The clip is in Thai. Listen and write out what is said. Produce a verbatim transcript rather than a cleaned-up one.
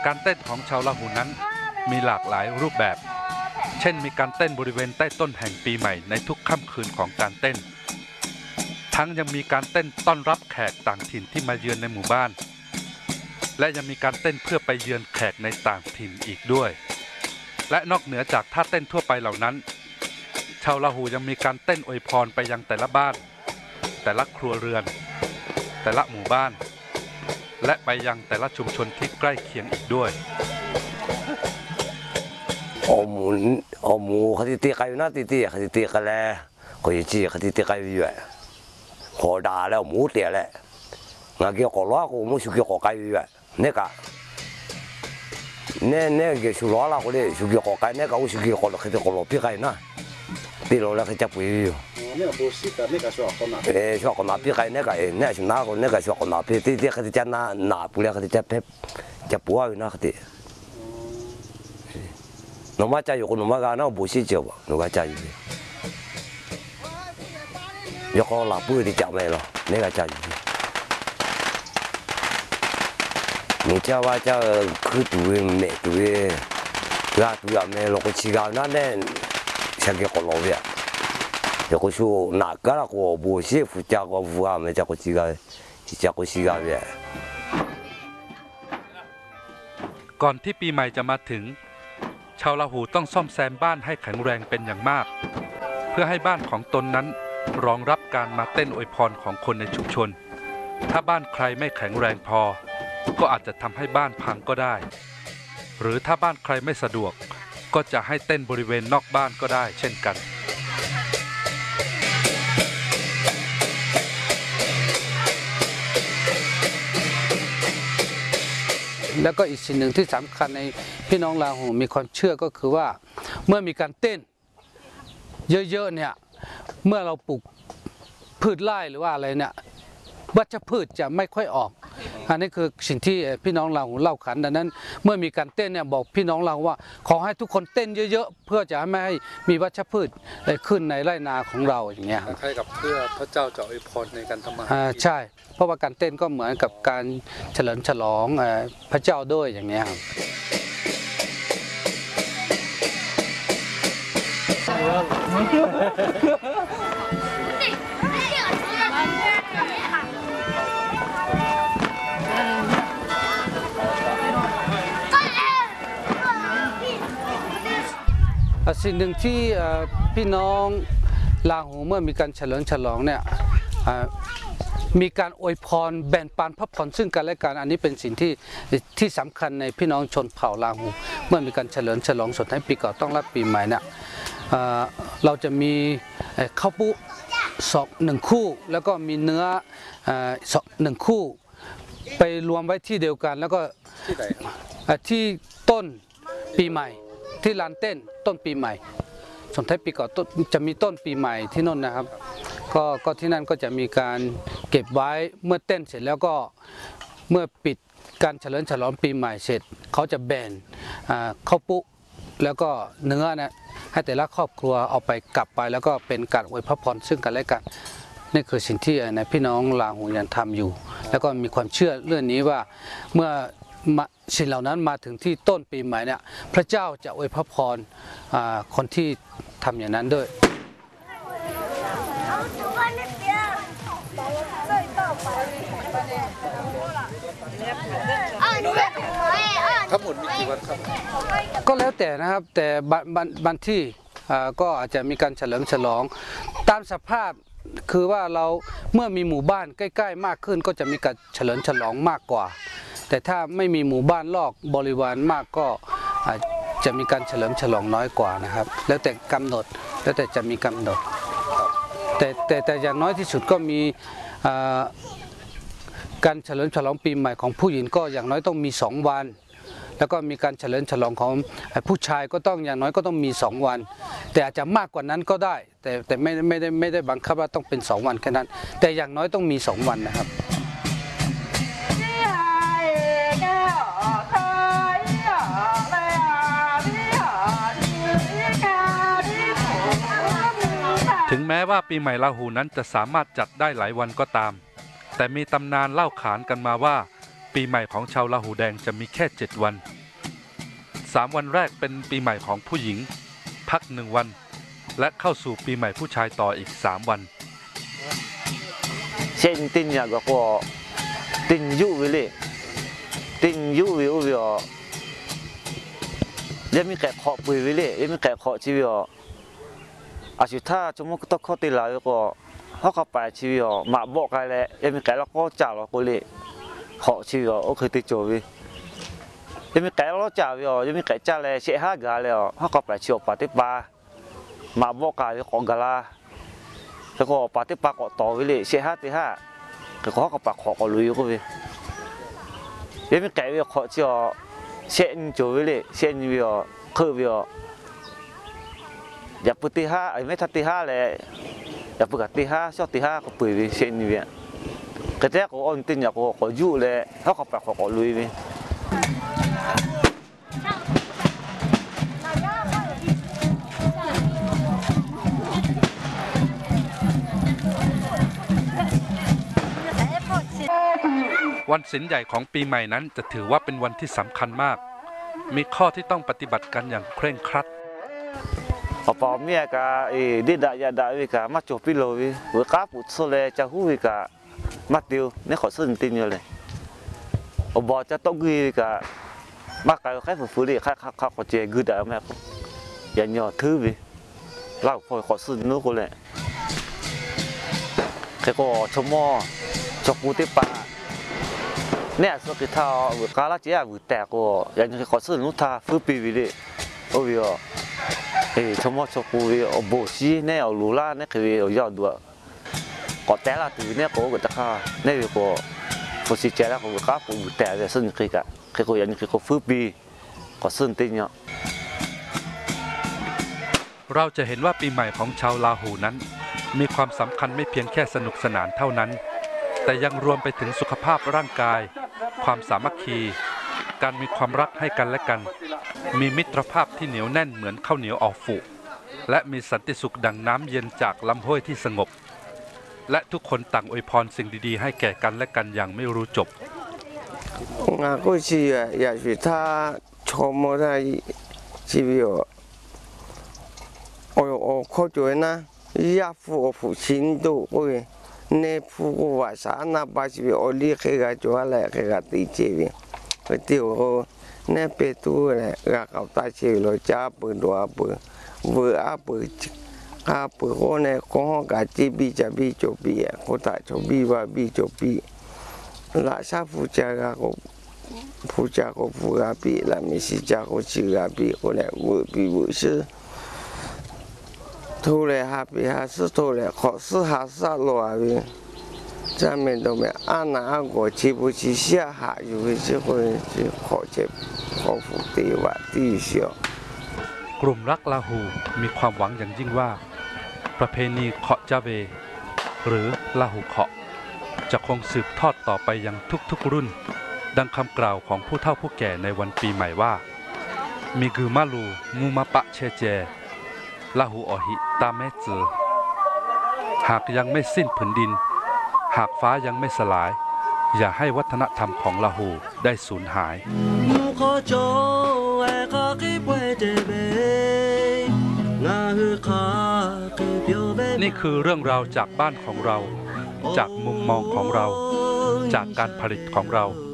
การเต้นของชาวลาหูนั้นมีหลากหลายรูปแบบเช่นมีการเต้นบริเวณใต้ต้นแห่งปีใหม่ในทุกค่ำคืนของการเต้นทั้งยังมีการเต้นต้อนรับแขกต่างถิ่นที่มาเยือนในหมู่บ้านและยังมีการเต้นเพื่อไปเยือนแขกในต่างถิ่นอีกด้วยและนอกเหนือจากท่าเต้นทั่วไปเหล่านั้นชาวลาหูยังมีการเต้นอวยพรไปยังแต่ละบ้านแต่ละครัวเรือนแต่ละหมู่บ้านและไปยังแต่ละชุมชนที่ใกล้เคียงอีกด้วยอมูอมูเขาที่ตีกันนะตีตีเขาที่ตีกันแล้วเขาที่จีเขาที่ตีกันอยู่ขอด่าแล้วหมูเตี้ยแหละงาเกี่ยวกับล้อกูมูสุกี้กับกันอยู่เนี่ยกะเนี่ยเนี่ยเกี่ยวกับล้อละกูเลยสุกี้กับกันเนี่ยกะกูสุกี้กับเขาที่กับล้อพี่กันนะพี่เราแล้วเขาจะไปอยู่เนี่ยบูสิกะเนี่ยกะชอบคนน่ะเออชอบคนน่ะพี่กันเนี่ยกะเออเนี่ยชนะคนเนี่ยกะชอบคนน่ะพี่ที่ที่เขาที่จะน่าหนาปุ๊เลยเขาที่จะเพ็บจะปัวอยู่นะเขาที่หนูมาใจอยู่คนหนูมากันน่ะบูสิเจ้าบ่หนูก็ใจอยู่ยกหลับปื้อที่จับไม่หรอเนี่ยก็ใจอยู่หนูเจ้าว่าเจ้าคือตัวเมย์ตัวตัวตัวเมย์เราก็ชิกานั่นเนี่ยฉันก็ขอร้องเนี่ยเดี๋ยวก็ชูหนักก็แล้วก็บูสิฟูจ้าก็ฟูอ่ะไม่จ้าก็ชิกาจ้าก็ชิกาเนี่ยก่อนที่ปีใหม่จะมาถึงชาวลาหูต้องซ่อมแซมบ้านให้แข็งแรงเป็นอย่างมากเพื่อให้บ้านของตนนั้นรองรับการมาเต้นอวยพรของคนในชุมชนถ้าบ้านใครไม่แข็งแรงพอก็อาจจะทำให้บ้านพังก็ได้หรือถ้าบ้านใครไม่สะดวกก็จะให้เต้นบริเวณนอกบ้านก็ได้เช่นกันแล้วก็อีกสิ่งหนึ่งที่สำคัญในพี่น้องลาหูมีความเชื่อก็คือว่าเมื่อมีการเต้นเยอะๆเนี่ยเมื่อเราปลูกพืชไร่หรือว่าอะไรเนี่ยวัชพืชจะไม่ค่อยออกอันนี้คือสิ่งที่พี่น้องลาหูเล่าขานดังนั้นเมื่อมีการเต้นเนี่ยบอกพี่น้องเราว่าขอให้ทุกคนเต้นเยอะๆเพื่อจะไม่ให้มีวัชพืชขึ้นในไร่นาของเราอย่างเงี้ยคล้ายกับเพื่อพระเจ้าจะอวยพรในการทำมาหากินใช่เพราะว่าการเต้นก็เหมือนกับการเฉลิมฉลองพระเจ้าด้วยอย่างเงี้ยครับสิ่งหนึ่งที่พี่น้องลาหูเมื่อมีการเฉลิมฉลองเนี่ยมีการอวยพรแบ่งปันพระพรซึ่งกันและกันอันนี้เป็นสิ่งที่ที่สำคัญในพี่น้องชนเผ่าลาหูเมื่อมีการเฉลิมฉลองส่งท้ายปีเก่าต้อนรับปีใหม่เนี่ยเราจะมีข้าวปุสองหนึ่งคู่แล้วก็มีเนื้อสองหนึ่งคู่ไปรวมไว้ที่เดียวกันแล้วก็ที่ไหนที่ต้นปีใหม่ที่ลานเต้นต้นปีใหม่ส่งท้ายปีเก่าจะมีต้นปีใหม่ที่นั่นนะครับก็ก็ที่นั่นก็จะมีการเก็บไว้เมื่อเต้นเสร็จแล้วก็เมื่อปิดการเฉลิมฉลองปีใหม่เสร็จเขาจะแบ่งข้าวปุ๊แล้วก็เนื้อนะให้แต่ละครอบครัวเอาไปกลับไปแล้วก็เป็นการอวยพรซึ่งกันและกันนี่คือสิ่งที่ในพี่น้องลาหูยังทำอยู่แล้วก็มีความเชื่อเรื่องนี้ว่าเมื่อสิ่งเหล่านั้นมาถึงที่ต้นปีใหม่เนี่ยพระเจ้าจะอวยพรคนที่ทำอย่างนั้นด้วยทั้งหมดมีกี่วันครับก็แล้วแต่นะครับแต่บางที่ก็อาจจะมีการเฉลิมฉลองตามสภาพคือว่าเราเมื่อมีหมู่บ้านใกล้ๆมากขึ้นก็จะมีการเฉลิมฉลองมากกว่าแต่ถ้าไม่มีหมู่บ้านรอบบริวารมากก็จะมีการเฉลิมฉลองน้อยกว่านะครับแล้วแต่กำหนดแล้วแต่จะมีกำหนดแต่แต่แต่อย่างน้อยที่สุดก็มีการเฉลิมฉลองปีใหม่ของผู้หญิงก็อย่างน้อยต้องมีสองวันแล้วก็มีการเฉลิมฉลองของผู้ชายก็ต้องอย่างน้อยก็ต้องมีสองวันแต่อาจจะมากกว่านั้นก็ได้แต่แต่ไม่ไม่ได้ไม่ได้บังคับว่าต้องเป็นสองวันแค่นั้นแต่อย่างน้อยต้องมีสองวันนะครับถึงแม้ว่าปีใหม่ลาหูนั้นจะสามารถจัดได้หลายวันก็ตามแต่มีตำนานเล่าขานกันมาว่าปีใหม่ของชาวลาหูแดงจะมีแค่เจ็ดวันามวันแรกเป็นปีใหม่ของผู้หญิงพักหนึ่งวันและเข้าสู่ปีใหม่ผู้ชายต่ออีกสามวันเช่นตินยาก็ก็ตินยุวิเลยตินยุวิววิวยังมีแก่ขอปุยวิเลยยังมีแก่ขอชีวิตอาชีพถ้าจมูกต้องเข้าตีลายก็เขาเข้าไปชีวิตมาบอกกันแล้วยังมีแก่แล้วก็จ่าเราก็เลยขอชีวิตโอเคติดจวิยังมีแก่เราจ่าวิยังมีแก่จ่าเลยเสียห้ากาแล้วเขาเข้าไปชีวิตปฏิบัติมาบอกกันของกาลาแล้วก็ปฏิบัติก็ต่อวิเลยเสียห้าตีห้าก็เขาเข้าไปขอก็ลุยก็วิยังมีแก่วิขอชีวิตเช่นจวิเลยเช่นวิคือวิอย่าปุติห้าไอ้ไม่ทัดตีห้าเลยอย่าปุกตีห้าชอบตีห้าก็ปุยวิเช่นวิก็แต่ก็อ่อนตินอยากก็ก็ยุ่เลยเขาเข้าไปขอก็ลุยวิวันศีลใหญ่ของปีใหม่นั้นจะถือว่าเป็นวันที่สำคัญมากมีข้อที่ต้องปฏิบัติกันอย่างเคร่งครัดพอพอเมียก็เอดีดายาดาวิกามาจบพิโลวิเวก้าปุตโซเลจะหูวิกามาติวเนี่ยขอสื่อตินอยู่เลยอบอจะต้องกีวิกามากายแค่ฝืนฝืนดิแค่ข้าข้าขอเจกืดาแม่ก็อย่าหย่อถือวิเล่าพอขอสื่อนู้นก็เลยแค่ก็ชมอชกูติปาเนี่ยสุกิท่าเวก้าละเจ้าวิแต่ก็อย่าหย่อขอสื่อนู้นท่าฟื้นปีวิเลยโอ้ยเอ้ชมอชกูวิโอโบชีเนี่ยเอาลูล่าเนี่ยคือเอายอดด้วยก็แต่ละตัวเนี่ยก็ก็ตะข้าเนี่ยก็ผู้สิเจแล้วก็ก็ผู้แต่เนี่ยซึ่งคือก็คือก็อย่างนี้คือก็ฟื้นปีก็ซึ่งติเนี่ยเราจะเห็นว่าปีใหม่ของชาวลาหูนั้นมีความสำคัญไม่เพียงแค่สนุกสนานเท่านั้นแต่ยังรวมไปถึงสุขภาพร่างกายความสามัคคีการมีความรักให้กันและกันมีมิตรภาพที่เหนียวแน่นเหมือนข้าวเหนียวออกฝูและมีสันติสุขดังน้ำเย็นจากลำห้วยที่สงบและทุกคนต่างอวยพรสิ่งดีๆให้แก่กันและกันอย่างไม่รู้จบ我过去啊，也许他触摸他是不是？我我靠住呢，一副我父亲都会，那副我晚上那把是不我离开个做来个个地界边，我丢我那边多嘞，个搞大些了，家不多不，我阿不。อาเปิดคนเนี่ยของเขาการจีบีจะบีจบีอ่ะเขาตัดจบีว่าบีจบีละชาฟูจาก็ฟูจาก็ฟูกาบีละมิสิจาก็ชิกาบีคนเนี่ยวูบีวูชื่อทุเรศฮาบีฮาสุทุเรศขอสุฮาสัลวาบีจะไม่ต้องไม่อันนั้นอันก็ชีบุชีเสียหายอยู่ที่คนที่ขอเจ็บขอฟูตีว่าตีเสียกลุ่มรักลาหูมีความหวังอย่างยิ่งว่าประเพณีเคาะจาเวหรือลาหูเคาะจะคงสืบทอดต่อไปยังทุกๆรุ่นดังคำกล่าวของผู้เฒ่าผู้แก่ในวันปีใหม่ว่ามีกือมาลูมูมาปะเชเจลาหูอหิตาเมจือหากยังไม่สิ้นผืนดินหากฟ้ายังไม่สลายอย่าให้วัฒนธรรมของลาหูได้สูญหายนี่คือเรื่องราวจากบ้านของเราจากมุมมองของเราจากการผลิตของเรา